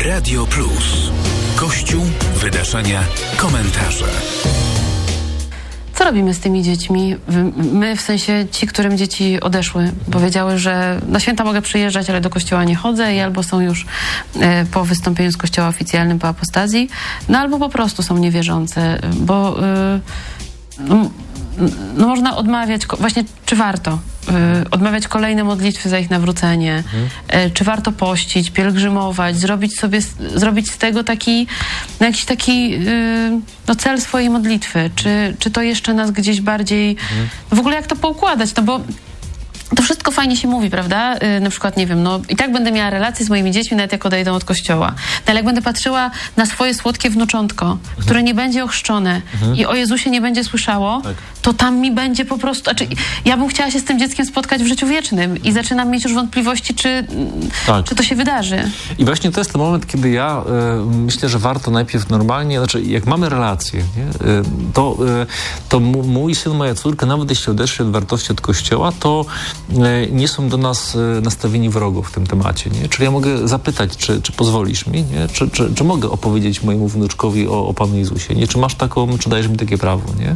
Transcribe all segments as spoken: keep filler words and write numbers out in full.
Radio Plus. Kościół, wydarzenia, komentarze. Co robimy z tymi dziećmi? My, w sensie ci, którym dzieci odeszły, powiedziały, że na święta mogę przyjeżdżać, ale do kościoła nie chodzę i albo są już e, po wystąpieniu z kościoła oficjalnym, po apostazji, no albo po prostu są niewierzące, bo e, no, no można odmawiać, właśnie czy warto y, odmawiać kolejne modlitwy za ich nawrócenie, mhm. y, czy warto pościć, pielgrzymować, zrobić sobie, zrobić z tego taki, no jakiś taki y, no cel swojej modlitwy, czy, czy to jeszcze nas gdzieś bardziej, mhm. w ogóle jak to poukładać, no bo to wszystko fajnie się mówi, prawda? Yy, na przykład, nie wiem, no i tak będę miała relacje z moimi dziećmi, nawet jak odejdą od kościoła. No, ale jak będę patrzyła na swoje słodkie wnuczątko, mhm. które nie będzie ochrzczone mhm. i o Jezusie nie będzie słyszało, tak. to tam mi będzie po prostu... Znaczy, ja bym chciała się z tym dzieckiem spotkać w życiu wiecznym i zaczynam mieć już wątpliwości, czy, tak. czy to się wydarzy. I właśnie to jest ten moment, kiedy ja y, myślę, że warto najpierw normalnie, znaczy jak mamy relacje, nie? Y, to, y, to mój syn, moja córka, nawet jeśli odeszli od wartości od kościoła, to nie są do nas nastawieni wrogo w tym temacie, nie? Czyli ja mogę zapytać, czy, czy pozwolisz mi, nie? Czy, czy, czy mogę opowiedzieć mojemu wnuczkowi o, o Panu Jezusie, nie? Czy masz taką, czy dajesz mi takie prawo, nie?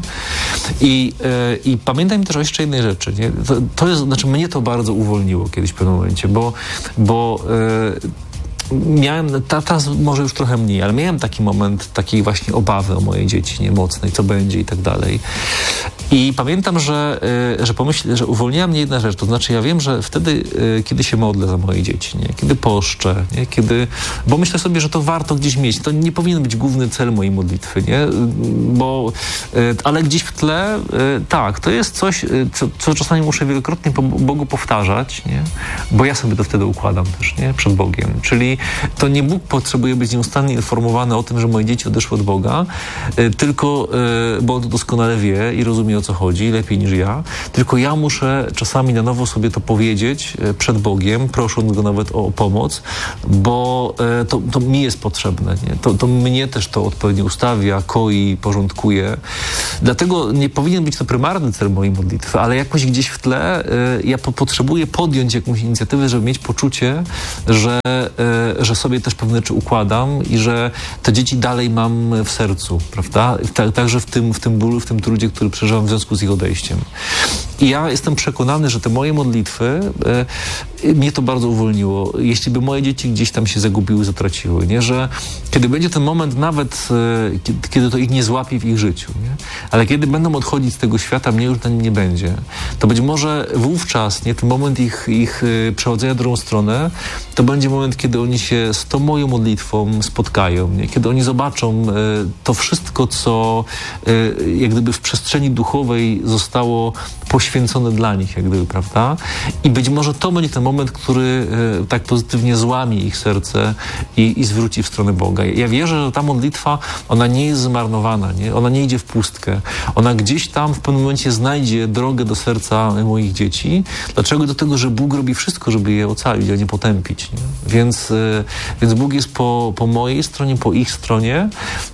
I, yy, i pamiętaj mi też o jeszcze jednej rzeczy, nie? To, to jest, znaczy mnie to bardzo uwolniło kiedyś w pewnym momencie, bo, bo yy, miałem, teraz może już trochę mniej, ale miałem taki moment takiej właśnie obawy o moje dzieci, nie, mocnej, co będzie i tak dalej. I pamiętam, że, że pomyśl, że uwolniła mnie jedna rzecz, to znaczy ja wiem, że wtedy, kiedy się modlę za moje dzieci, nie, kiedy poszczę, nie, kiedy, bo myślę sobie, że to warto gdzieś mieć, to nie powinien być główny cel mojej modlitwy, nie, bo, ale gdzieś w tle, tak, to jest coś, co, co czasami muszę wielokrotnie po Bogu powtarzać, nie, bo ja sobie to wtedy układam też, nie, przed Bogiem, czyli to nie Bóg potrzebuje być nieustannie informowany o tym, że moje dzieci odeszły od Boga, tylko, bo on to doskonale wie i rozumie, o co chodzi, lepiej niż ja, tylko ja muszę czasami na nowo sobie to powiedzieć przed Bogiem, prosząc Go nawet o pomoc, bo to, to mi jest potrzebne, nie? To, to mnie też to odpowiednio ustawia, koi, porządkuje. Dlatego nie powinien być to prymarny cel mojej modlitwy, ale jakoś gdzieś w tle ja po, potrzebuję podjąć jakąś inicjatywę, żeby mieć poczucie, że że sobie też pewne rzeczy układam i że te dzieci dalej mam w sercu, prawda? Także w tym, w tym bólu, w tym trudzie, który przeżywam w związku z ich odejściem. I ja jestem przekonany, że te moje modlitwy, e, mnie to bardzo uwolniło. Jeśli by moje dzieci gdzieś tam się zagubiły, zatraciły, nie? Że kiedy będzie ten moment nawet, e, kiedy, kiedy to ich nie złapie w ich życiu, nie? Ale kiedy będą odchodzić z tego świata, mnie już na nim nie będzie. To być może wówczas, nie? Ten moment ich, ich e, przechodzenia w drugą stronę, to będzie moment, kiedy oni się z tą moją modlitwą spotkają, nie? Kiedy oni zobaczą e, to wszystko, co e, jak gdyby w przestrzeni duchowej zostało poświęcone dla nich, jak gdyby, prawda? I być może to będzie ten moment, który e, tak pozytywnie złamie ich serce i, i zwróci w stronę Boga. Ja wierzę, że ta modlitwa, ona nie jest zmarnowana, nie? Ona nie idzie w pustkę. Ona gdzieś tam w pewnym momencie znajdzie drogę do serca moich dzieci. Dlaczego? Do tego, że Bóg robi wszystko, żeby je ocalić, a nie potępić, nie? Więc, e, więc Bóg jest po, po mojej stronie, po ich stronie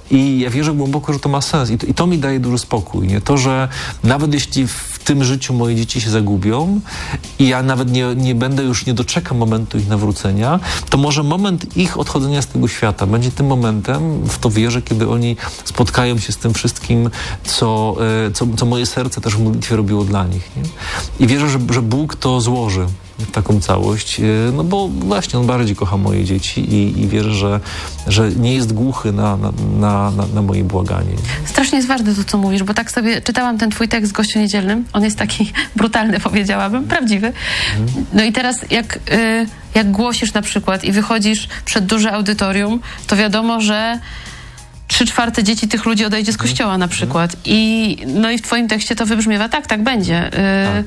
i ja wierzę głęboko, że to ma sens. I to, i to mi daje duży spokój, nie? To, że nawet jeśli w tym życiu moje dzieci się zagubią i ja nawet nie, nie będę już, nie doczekam momentu ich nawrócenia, to może moment ich odchodzenia z tego świata będzie tym momentem, w to wierzę, kiedy oni spotkają się z tym wszystkim, co, co, co moje serce też w modlitwie robiło dla nich, nie? I wierzę, że, że Bóg to złoży w taką całość, no bo właśnie On bardziej kocha moje dzieci i, i wierzę, że, że nie jest głuchy na, na, na, na moje błaganie. Strasznie jest ważne to, co mówisz, bo tak sobie czytałam ten twój tekst z Gościu Niedzielnym. On jest taki brutalny, powiedziałabym, prawdziwy. Mhm. No i teraz jak, y, jak głosisz na przykład i wychodzisz przed duże audytorium, to wiadomo, że trzy czwarte dzieci tych ludzi odejdzie z kościoła na przykład. I, no i w twoim tekście to wybrzmiewa, tak, tak będzie. Y, tak.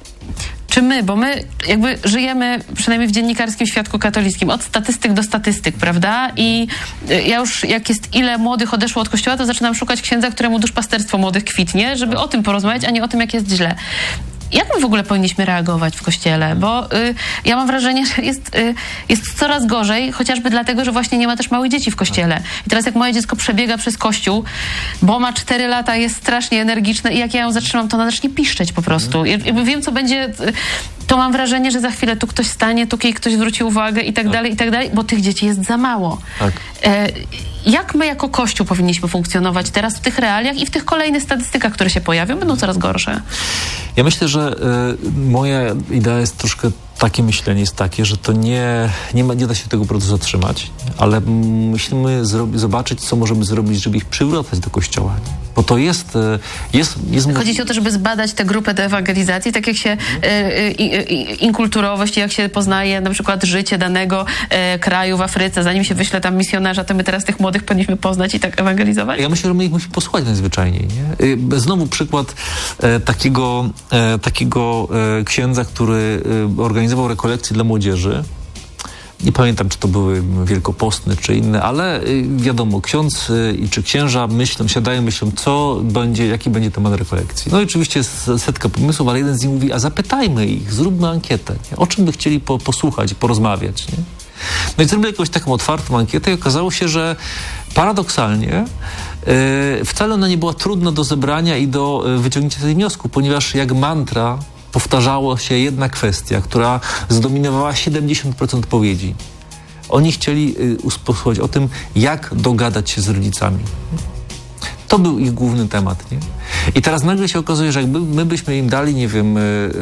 Czy my, bo my jakby żyjemy przynajmniej w dziennikarskim świadku katolickim od statystyk do statystyk, prawda? I ja już jak jest ile młodych odeszło od kościoła, to zaczynam szukać księdza, któremu duszpasterstwo młodych kwitnie, żeby o tym porozmawiać, a nie o tym, jak jest źle. Jak my w ogóle powinniśmy reagować w Kościele? Bo y, ja mam wrażenie, że jest, y, jest coraz gorzej, chociażby dlatego, że właśnie nie ma też małych dzieci w Kościele. I teraz jak moje dziecko przebiega przez Kościół, bo ma cztery lata, jest strasznie energiczne i jak ja ją zatrzymam, to ona zacznie piszczeć po prostu. Ja, jakby wiem, co będzie... Y, to mam wrażenie, że za chwilę tu ktoś stanie, tu ktoś zwróci uwagę i tak dalej, i tak dalej, bo tych dzieci jest za mało. Tak. E, jak my jako Kościół powinniśmy funkcjonować teraz w tych realiach i w tych kolejnych statystykach, które się pojawią, będą coraz gorsze? Ja myślę, że y, moja idea jest troszkę takie myślenie jest takie, że to nie, nie, ma, nie da się tego procesu zatrzymać, ale musimy zrobi, zobaczyć, co możemy zrobić, żeby ich przywracać do Kościoła. Bo to jest... jest, jest Chodzi o to, żeby zbadać tę grupę do ewangelizacji, tak jak się y, y, y, inkulturowość, jak się poznaje na przykład życie danego y, kraju w Afryce, zanim się wyśle tam misjonarza, to my teraz tych młodych powinniśmy poznać i tak ewangelizować? Ja myślę, że my ich musimy posłuchać najzwyczajniej. Nie? Znowu przykład e, takiego, e, takiego e, księdza, który e, organizował rekolekcje dla młodzieży. Nie pamiętam, czy to były wielkopostne, czy inne, ale wiadomo, ksiądz i czy księża myślą, siadają, myślą, co będzie, jaki będzie temat rekolekcji. No i oczywiście jest setka pomysłów, ale jeden z nich mówi, a zapytajmy ich, zróbmy ankietę. Nie? O czym by chcieli po, posłuchać, porozmawiać. Nie? No i zrobili jakąś taką otwartą ankietę i okazało się, że paradoksalnie yy, wcale ona nie była trudna do zebrania i do yy, wyciągnięcia tych wniosków, ponieważ jak mantra powtarzało się jedna kwestia, która zdominowała siedemdziesiąt procent odpowiedzi. Oni chcieli y, usposobić o tym, jak dogadać się z rodzicami. To był ich główny temat, nie? I teraz nagle się okazuje, że jakby my byśmy im dali, nie wiem, y,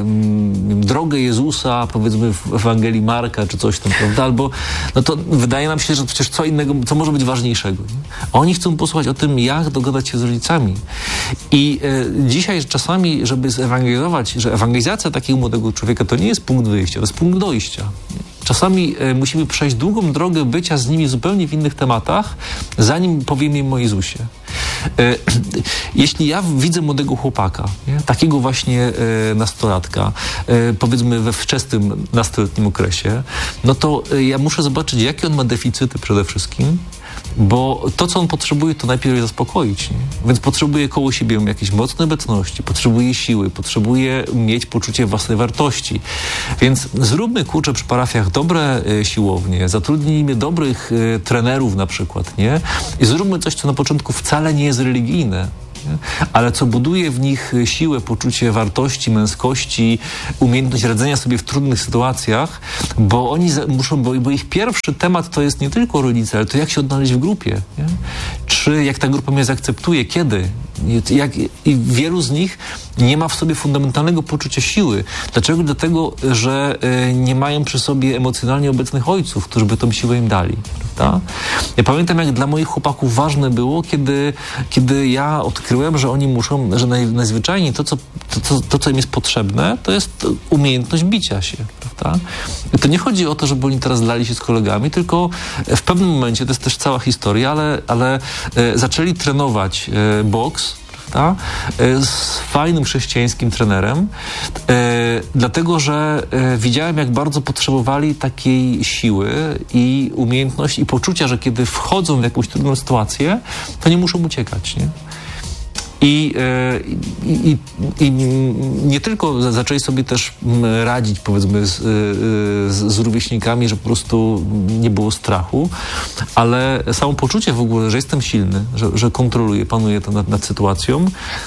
y, drogę Jezusa, powiedzmy w Ewangelii Marka, czy coś tam, prawda? Albo, no to wydaje nam się, że przecież co innego, co może być ważniejszego, nie? A oni chcą posłuchać o tym, jak dogadać się z rodzicami. I y, dzisiaj czasami, żeby zewangelizować, że ewangelizacja takiego młodego człowieka to nie jest punkt wyjścia, to jest punkt dojścia. Czasami e, musimy przejść długą drogę bycia z nimi zupełnie w innych tematach, zanim powiemy im o Jezusie. E, jeśli ja widzę młodego chłopaka, nie? Takiego właśnie e, nastolatka, e, powiedzmy we wczesnym nastoletnim okresie, no to e, ja muszę zobaczyć, jakie on ma deficyty przede wszystkim, bo to, co on potrzebuje, to najpierw je zaspokoić. Nie? Więc potrzebuje koło siebie jakiejś mocnej obecności, potrzebuje siły, potrzebuje mieć poczucie własnej wartości. Więc zróbmy, kurczę, przy parafiach dobre y, siłownie, zatrudnijmy dobrych y, trenerów na przykład, nie? I zróbmy coś, co na początku wcale nie jest religijne, nie? Ale co buduje w nich siłę, poczucie wartości, męskości, umiejętność radzenia sobie w trudnych sytuacjach, bo oni muszą, bo, bo ich pierwszy temat to jest nie tylko rodzice, ale to jak się odnaleźć w grupie, nie? Czy jak ta grupa mnie zaakceptuje, kiedy? Jak, i wielu z nich nie ma w sobie fundamentalnego poczucia siły. Dlaczego? Dlatego, że y, nie mają przy sobie emocjonalnie obecnych ojców, którzy by tą siłę im dali. Prawda? Ja pamiętam, jak dla moich chłopaków ważne było, kiedy, kiedy ja odkryłem, że oni muszą, że naj, najzwyczajniej to co, to, to, to, co im jest potrzebne, to jest umiejętność bicia się. Prawda? I to nie chodzi o to, żeby oni teraz lali się z kolegami, tylko w pewnym momencie, to jest też cała historia, ale, ale y, zaczęli trenować y, boks, ta, z fajnym chrześcijańskim trenerem, e, dlatego, że e, widziałem, jak bardzo potrzebowali takiej siły i umiejętności i poczucia, że kiedy wchodzą w jakąś trudną sytuację, to nie muszą uciekać, nie? I, i, i, i nie tylko zaczęli sobie też radzić, powiedzmy, z, z, z rówieśnikami, że po prostu nie było strachu, ale samo poczucie w ogóle, że jestem silny, że, że kontroluję, panuję to nad, nad sytuacją,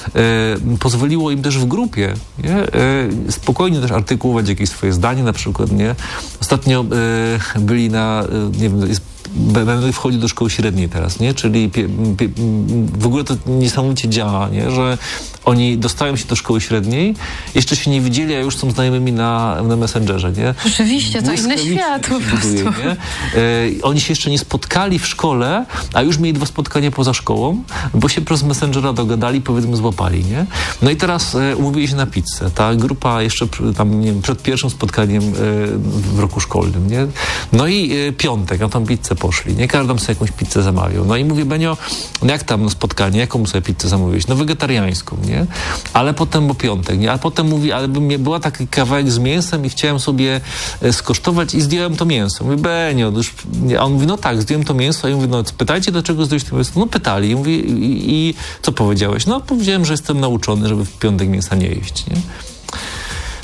e, pozwoliło im też w grupie nie? E, spokojnie też artykułować jakieś swoje zdanie na przykład, nie? Ostatnio e, byli na, nie wiem, jest będę wchodził do szkoły średniej teraz, nie? Czyli pie, pie, w ogóle to niesamowicie działa, nie? Że oni dostają się do szkoły średniej, jeszcze się nie widzieli, a już są znajomymi na, na Messengerze, nie? Rzeczywiście, to inny świat po prostu. Buduje, nie? E, oni się jeszcze nie spotkali w szkole, a już mieli dwa spotkania poza szkołą, bo się przez Messengera dogadali, powiedzmy, złapali, nie? No i teraz e, umówili się na pizzę. Ta grupa jeszcze tam, nie wiem, przed pierwszym spotkaniem e, w roku szkolnym, nie? No i e, piątek, a tam pizzę poszli, nie? Każdy sobie jakąś pizzę zamawiał. No i mówię, Benio, no jak tam spotkanie, jaką sobie pizzę zamówiłeś? No wegetariańską, nie? Ale potem, bo piątek, nie? A potem mówi, ale by mnie była taki kawałek z mięsem i chciałem sobie e, skosztować i zdjąłem to mięso. Mówi, Benio, już... a on mówi, no tak, zdjąłem to mięso. A ja mówię, no pytajcie, dlaczego zdjąłeś to mięso? No pytali. I, mówi, i, i co powiedziałeś? No powiedziałem, że jestem nauczony, żeby w piątek mięsa nie jeść, nie?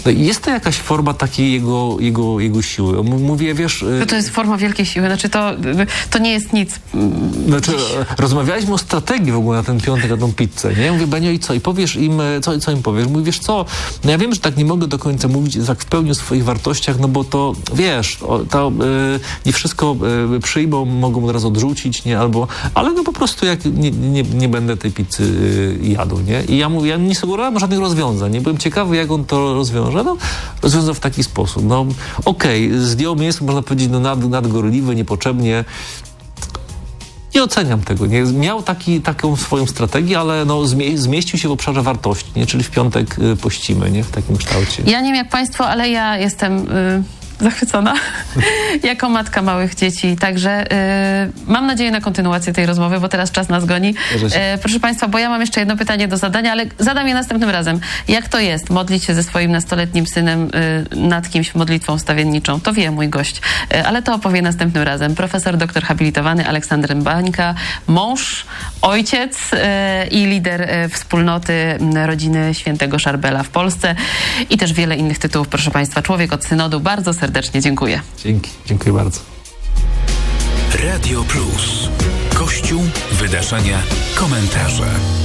No i jest to jakaś forma takiej jego, jego, jego siły. M- mówię, wiesz... To, to jest forma wielkiej siły, znaczy to, to nie jest nic. Znaczy, rozmawialiśmy o strategii w ogóle na ten piątek, na tą pizzę, nie? Ja mówię, Benio, i co? I powiesz im, co, co im powiesz? Mówisz, co? No ja wiem, że tak nie mogę do końca mówić tak w pełni o swoich wartościach, no bo to, wiesz, to y, nie wszystko y, przyjmą, mogą od razu odrzucić, nie? Albo, ale no po prostu jak nie, nie, nie będę tej pizzy y, jadł, nie? I ja mówię, ja nie sugerowałem żadnych rozwiązań, nie? Byłem ciekawy, jak on to rozwiąże. No, rozwiązał w taki sposób. No, okej, okay, zdjął mięso, można powiedzieć, no nad, nadgorliwe, niepotrzebnie. Nie oceniam tego. Nie? Miał taki, taką swoją strategię, ale no, zmie- zmieścił się w obszarze wartości, nie? Czyli w piątek y, pościmy, nie? W takim kształcie. Ja nie wiem jak państwo, ale ja jestem... Y- zachwycona jako matka małych dzieci. Także y, mam nadzieję na kontynuację tej rozmowy, bo teraz czas nas goni. Y, proszę państwa, bo ja mam jeszcze jedno pytanie do zadania, ale zadam je następnym razem. Jak to jest modlić się ze swoim nastoletnim synem y, nad kimś modlitwą stawienniczą? To wie mój gość, y, ale to opowie następnym razem. Profesor, doktor habilitowany Aleksander Bańka, mąż, ojciec y, i lider y, wspólnoty y, rodziny świętego Szarbela w Polsce i też wiele innych tytułów, proszę państwa. Człowiek od synodu. Bardzo serdecznie Serdecznie dziękuję. Dzięki, dziękuję bardzo. Radio Plus. Kościół, wydarzenia, komentarze.